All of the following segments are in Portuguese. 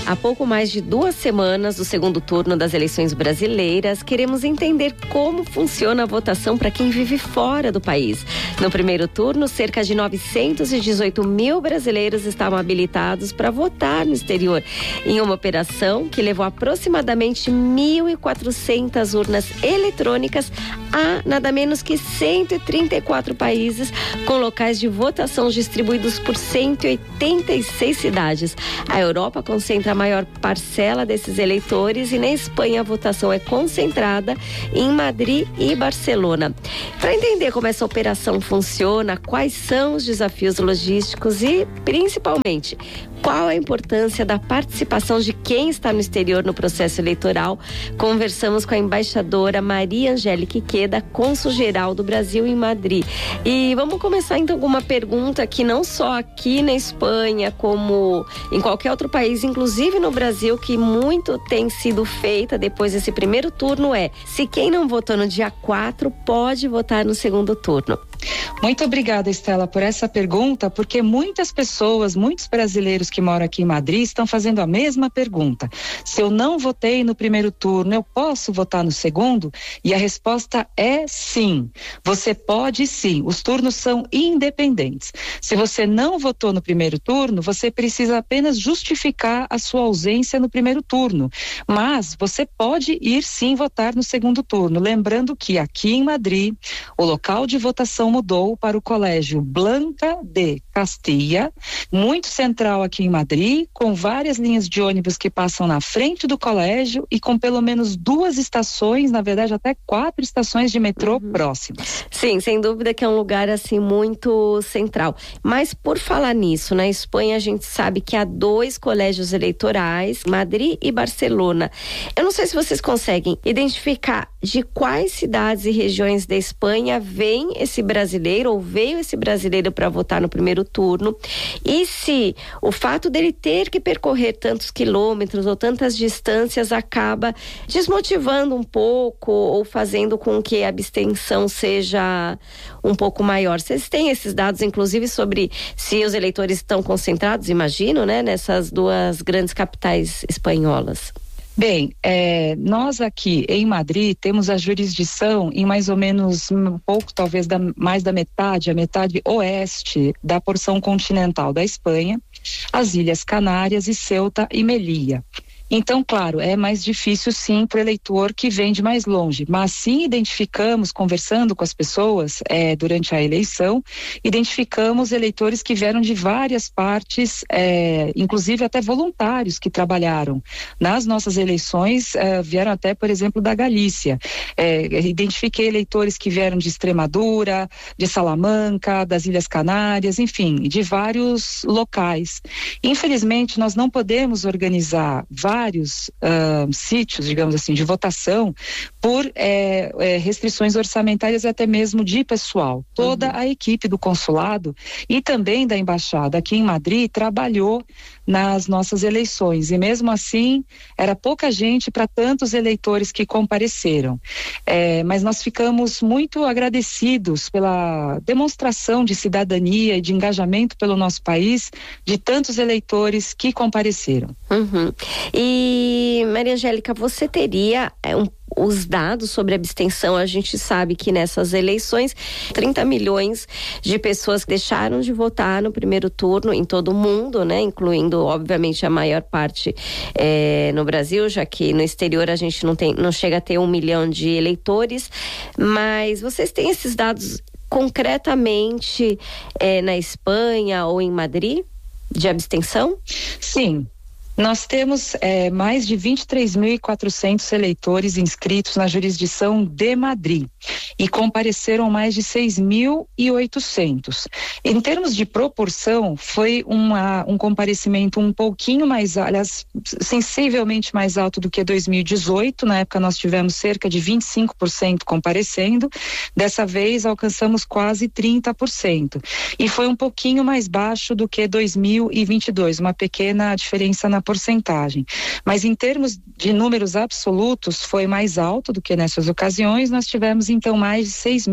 Há pouco mais de 2 semanas do segundo turno das eleições brasileiras, queremos entender como funciona a votação para quem vive fora do país. No primeiro turno, cerca de 918 mil brasileiros estavam habilitados para votar no exterior, em uma operação que levou aproximadamente 1.400 urnas eletrônicas a nada menos que 134 países, com locais de votação distribuídos por 186 cidades. A Europa concentra a maior parcela desses eleitores e na Espanha a votação é concentrada em Madrid e Barcelona. Para entender como essa operação funciona, quais são os desafios logísticos e, principalmente, qual a importância da participação de quem está no exterior no processo eleitoral, conversamos com a embaixadora Maria Angélica Iqueda, cônsul-geral do Brasil em Madrid. E vamos começar então com uma pergunta que não só aqui na Espanha, como em qualquer outro país, inclusive no Brasil, que muito tem sido feita depois desse primeiro turno, é: se quem não votou no dia 4 pode votar no segundo turno? Muito obrigada, Estela, por essa pergunta, porque muitas pessoas, muitos brasileiros que moram aqui em Madrid estão fazendo a mesma pergunta. Se eu não votei no primeiro turno, eu posso votar no segundo? E a resposta é sim. Você pode sim. Os turnos são independentes. Se você não votou no primeiro turno, você precisa apenas justificar a sua ausência no primeiro turno. Mas você pode ir sim votar no segundo turno. Lembrando que aqui em Madrid, o local de votação mudou para o Colégio Blanca de Castilla, muito central aqui em Madrid, com várias linhas de ônibus que passam na frente do colégio e com pelo menos 2 estações, na verdade até 4 estações de metrô próximas. Sim, sem dúvida que é um lugar assim muito central. Mas por falar nisso, na Espanha a gente sabe que há 2 colégios eleitorais, Madrid e Barcelona. Eu não sei se vocês conseguem identificar de quais cidades e regiões da Espanha vem esse brasileiro ou veio esse brasileiro para votar no primeiro turno, e se o fato dele ter que percorrer tantos quilômetros ou tantas distâncias acaba desmotivando um pouco ou fazendo com que a abstenção seja um pouco maior. Vocês têm esses dados, inclusive, sobre se os eleitores estão concentrados, imagino, né, nessas 2 grandes capitais espanholas? Bem, nós aqui em Madrid temos a jurisdição em mais ou menos um pouco, talvez mais da metade, a metade oeste da porção continental da Espanha, as Ilhas Canárias e Ceuta e Melilla. Então, claro, é mais difícil sim para o eleitor que vem de mais longe, mas sim identificamos, conversando com as pessoas durante a eleição, identificamos eleitores que vieram de várias partes, inclusive até voluntários que trabalharam nas nossas eleições, vieram até, por exemplo, da Galícia. Identifiquei eleitores que vieram de Extremadura, de Salamanca, das Ilhas Canárias, enfim, de vários locais. Infelizmente, nós não podemos organizar vários sítios, digamos assim, de votação por restrições orçamentárias e até mesmo de pessoal. Toda a equipe do consulado e também da embaixada aqui em Madrid trabalhou nas nossas eleições e mesmo assim era pouca gente para tantos eleitores que compareceram. Mas nós ficamos muito agradecidos pela demonstração de cidadania e de engajamento pelo nosso país de tantos eleitores que compareceram. E, Maria Angélica, você teria os dados sobre abstenção? A gente sabe que nessas eleições 30 milhões de pessoas deixaram de votar no primeiro turno em todo o mundo, né? Incluindo, obviamente, a maior parte no Brasil, já que no exterior a gente não chega a ter 1 milhão de eleitores. Mas vocês têm esses dados concretamente na Espanha ou em Madrid de abstenção? Sim. Nós temos mais de 23.400 eleitores inscritos na jurisdição de Madrid e compareceram mais de 6.800. Em termos de proporção, foi um comparecimento um pouquinho mais, aliás, sensivelmente mais alto do que 2018. Na época nós tivemos cerca de 25% comparecendo. Dessa vez alcançamos quase 30%. E foi um pouquinho mais baixo do que 2022, uma pequena diferença na porcentagem. Mas em termos de números absolutos, foi mais alto do que nessas ocasiões. Nós tivemos, então, mais de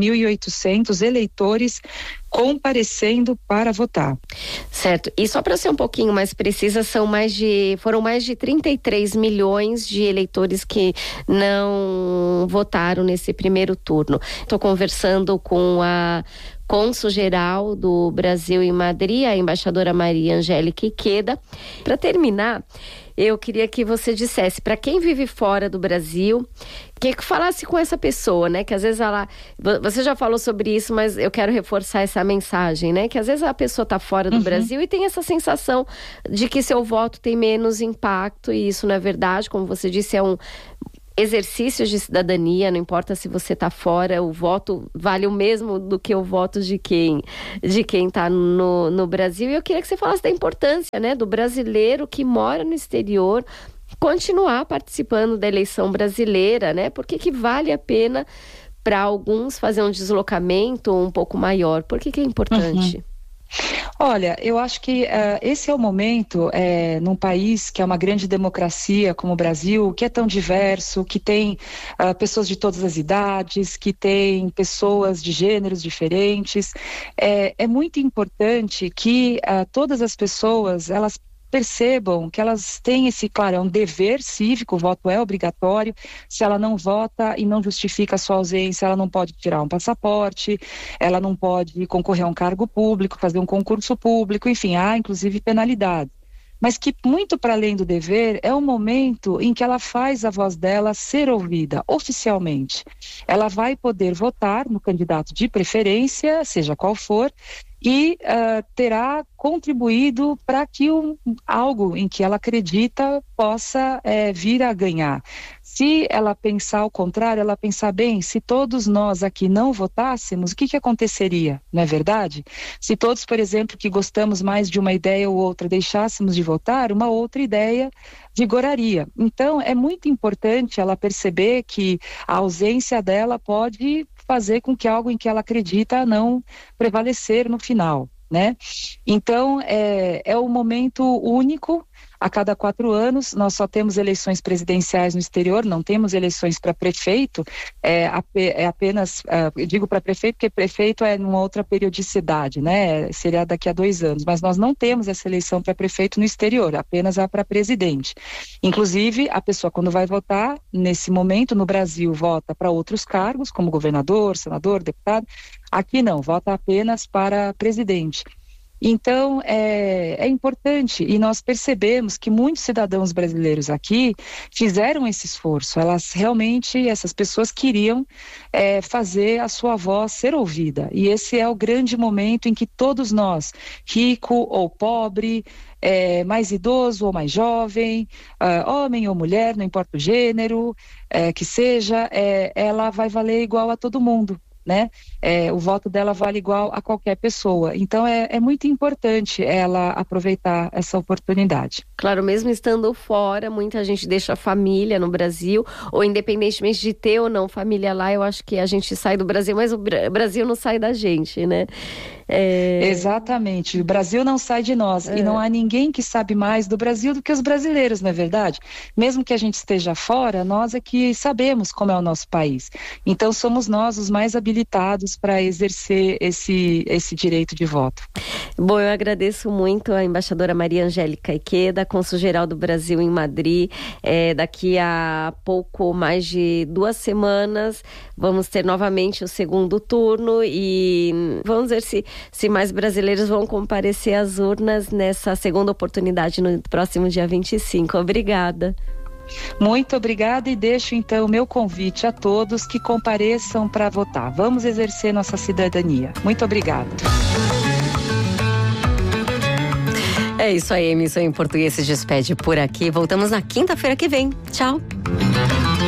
6.800 eleitores comparecendo para votar. Certo. E só para ser um pouquinho mais precisa, foram mais de 33 milhões de eleitores que não votaram nesse primeiro turno. Estou conversando com a cônsul-geral do Brasil em Madrid, a embaixadora Maria Angélica Ikeda. Para terminar, eu queria que você dissesse, para quem vive fora do Brasil, que falasse com essa pessoa, né? Que às vezes você já falou sobre isso, mas eu quero reforçar essa mensagem, né? Que às vezes a pessoa está fora do Brasil e tem essa sensação de que seu voto tem menos impacto, e isso não é verdade. Como você disse, é um exercício de cidadania, não importa se você está fora, o voto vale o mesmo do que o voto de quem está no Brasil. E eu queria que você falasse da importância, né, do brasileiro que mora no exterior continuar participando da eleição brasileira, né? Por que vale a pena para alguns fazer um deslocamento um pouco maior? Por que é importante? Olha, eu acho que esse é o momento num país que é uma grande democracia como o Brasil, que é tão diverso, que tem pessoas de todas as idades, que tem pessoas de gêneros diferentes. É muito importante que todas as pessoas, elas percebam que elas têm claro, é um dever cívico, o voto é obrigatório. Se ela não vota e não justifica a sua ausência, ela não pode tirar um passaporte, ela não pode concorrer a um cargo público, fazer um concurso público, enfim, há inclusive penalidades. Mas que muito para além do dever, é um momento em que ela faz a voz dela ser ouvida oficialmente. Ela vai poder votar no candidato de preferência, seja qual for, e terá contribuído para que algo em que ela acredita possa vir a ganhar. Se ela pensar ao contrário, ela pensar bem, se todos nós aqui não votássemos, o que aconteceria, não é verdade? Se todos, por exemplo, que gostamos mais de uma ideia ou outra, deixássemos de votar, uma outra ideia vigoraria. Então, é muito importante ela perceber que a ausência dela pode fazer com que algo em que ela acredita não prevalecer no final, né? Então, é um momento único. A cada 4 anos, nós só temos eleições presidenciais no exterior, não temos eleições para prefeito, apenas, eu digo para prefeito, porque prefeito é numa outra periodicidade, né? Seria daqui a 2 anos, mas nós não temos essa eleição para prefeito no exterior, apenas a para presidente. Inclusive, a pessoa, quando vai votar, nesse momento, no Brasil, vota para outros cargos, como governador, senador, deputado. Aqui não, vota apenas para presidente. Então, é importante, e nós percebemos que muitos cidadãos brasileiros aqui fizeram esse esforço. Essas pessoas queriam fazer a sua voz ser ouvida. E esse é o grande momento em que todos nós, rico ou pobre, mais idoso ou mais jovem, homem ou mulher, não importa o gênero que seja, ela vai valer igual a todo mundo. Né? O voto dela vale igual a qualquer pessoa. Então é muito importante ela aproveitar essa oportunidade. Claro, mesmo estando fora, muita gente deixa a família no Brasil, ou independentemente de ter ou não família lá, eu acho que a gente sai do Brasil, mas o Brasil não sai da gente, né? Exatamente, o Brasil não sai de nós, e não há ninguém que sabe mais do Brasil do que os brasileiros, não é verdade? Mesmo que a gente esteja fora, nós é que sabemos como é o nosso país. Então somos nós os mais habilitados para exercer esse direito de voto. Bom, eu agradeço muito a embaixadora Maria Angélica Ikeda, cônsul-geral do Brasil em Madrid. Daqui a pouco mais de 2 semanas vamos ter novamente o segundo turno e vamos ver se mais brasileiros vão comparecer às urnas nessa segunda oportunidade no próximo dia 25. Obrigada. Muito obrigada, e deixo então o meu convite a todos que compareçam para votar. Vamos exercer nossa cidadania. Muito obrigada. É isso aí, a Emissão em Português se despede por aqui. Voltamos na quinta-feira que vem. Tchau.